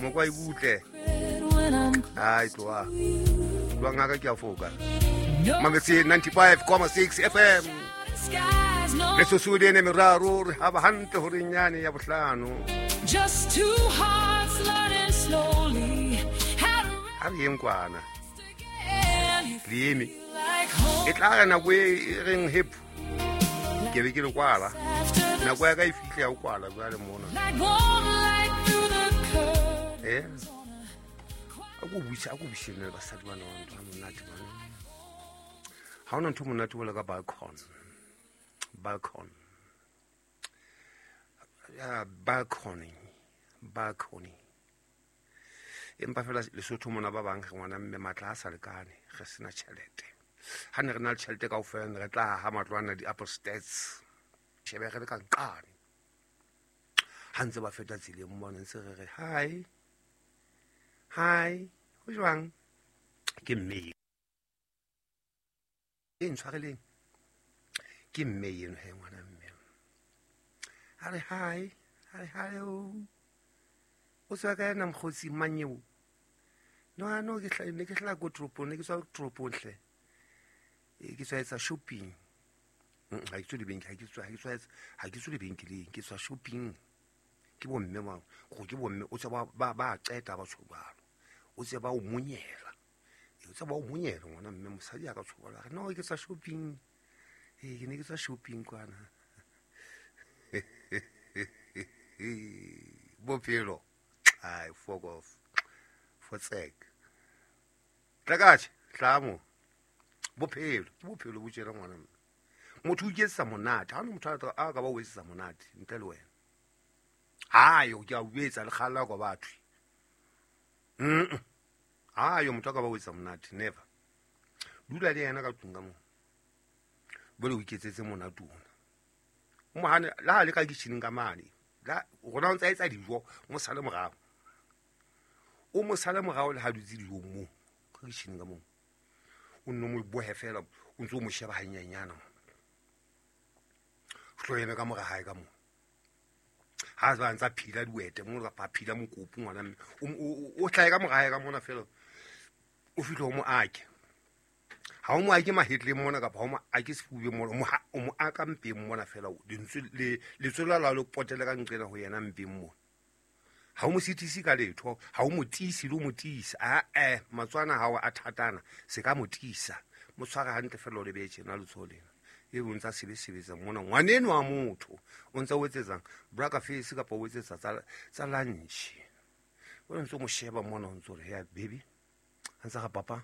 mo kwa ibutle ai tloa ngaka ke a foka magazine 95.6 FM leso sude ne meraro re haba hantle hore nyane ya bohlano just two hearts learning slowly how to ha re engwana limi like home etla na kwe reng hip ke be ke re kwala na kwa ka ifihla ya kwala jwale mona like warm light through the curtains. aku bishine basadi bana ntho a monate bana ha ona ntho monate wala ka balcony ya balcony empa fela le sotho mona ba bang ngwana mme matla a sa lekane ge sena tšhelete ha ne re na le tšhelete ka ofela re tla ha matlwana di Apple States shebe re ka nkane ha ntse ba feta tseleng mona ntse re hi ho jwang ke mme e ntshwareleng ke mme yeno he ngwana mme are hi o sa ka na mkhotsi manyeo no ke hla go tropo ne ke sa tropo hle ke sa etsa shopping ha ke tswe benki ha ke tswe benki ke sa shopping ke bomme ma go ke bomme o tsa ba qeta ba tshobalo o tse ba o monyela ngwana mme mosadi a ka tshobala no ke sa shopping ke ne ke sa shopping kwana bophelo ai fuck off for sec tlakache tlamo bophelo bo tshela ngwana motho o iketsa monate ha no motho a ka ba o etsa monate ntle le wena hayo ke a uetsa le khala kwa batho hayo motho a ka ba o etsa monate never dula le yena ka tunga mo bole o iketsetse monate ona mo hane la ha le ka kitchen ka mane la rona o ntsa etsa dijo mo sale morao le ha dutse dijo mo ka kitchen ka mo o nno mo bohe fela o ntse o mo sheba hanyanyana hloyeme ka mora hae ka mo ha ba ntsa phila diwete mo ga phila mo kopu ngwana mme o tlae ka mora hae ka mona fela o fitlo mo ake ha o mo ake mahetle mona ka ba o mo ake sefube mona o mo aka mpeng mona fela dintswe le tsola la lo potele ka nqela ho yena mpeng mona ha o mo sitisi ka letho ha o mo tisi lo mo tisa matswana ha o a thatana se ka mo tisa mo tshwara hantle fela o le betse na le tsolena e bontsa sebetsa mona ngwaneno wa motho o ntse o etsetsang braka face ka pa o etsetsa tsa lunch o ntse mo sheba mona o ntse re ya baby antsa ga papa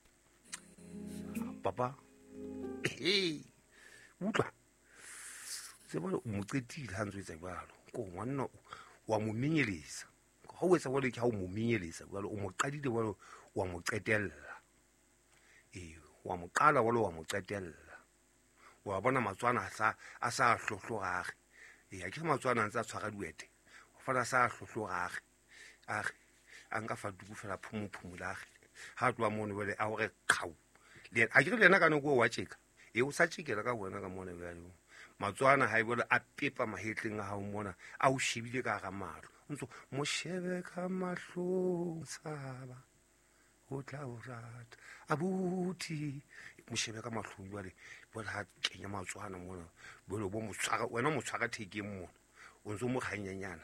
utlwa se bona o mo qetile ha ntse etsa jalo ko ngwana wa mo menyelisa ha o etsa bole ke ha o mo menyelisa jalo o mo qadile bole wa mo qetella wa mo qala bole wa mo qetella wa bona matswana a sa hlohlogage ha ke matswana ntse a tshwara diwete o fana sa hlohlogage a nka fa duku fela phumulage ha tloa mone bele a hore khau le a ke lena ka no go wa tsheka o sa tshekela ka wena ka mone bele matswana ha ibole a pepa mahetleng a ha o mona a o shebile ka ga maro ntso mo shebe ka mahlo tsaba o tla o rata abuti mo shebe ka mahlo jwale bona ha kenya matswana mona bolo bo mo tshwara wena mo tshwara thekeng mona o ntso mo khanyanyana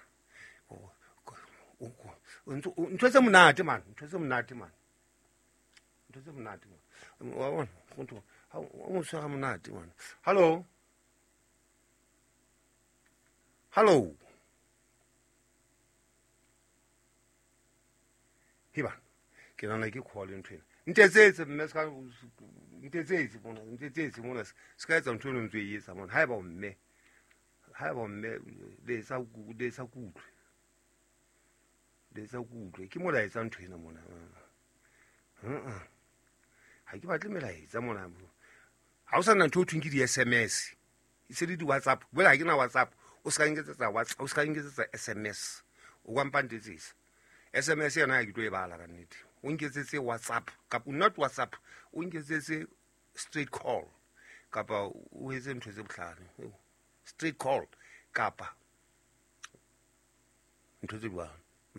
ntho tse monate man wa bona gonto ha o tshwara monate man hello hiba ke nana ke khole ntwena ntetsetse mme ska ntetsetse mona ska etsa ntho eno ntse e etsa mona ha ba mme le sa kutlwe ke mola etsa ntho ena mona ha ke batle melaetsa mona ha o sa nna ntho o thweng ke di-SMS e se le di-WhatsApp bola ha ke na WhatsApp o ska nketsetsa WhatsApp o ska nketsetsa SMS o kwampantetsisa SMS yona ha ke tlo e bala ka nnete o nketsetse WhatsApp kapa not WhatsApp o nketsetse straight call kapa o etse ntho tse bohlano straight call kapa ntho tse buang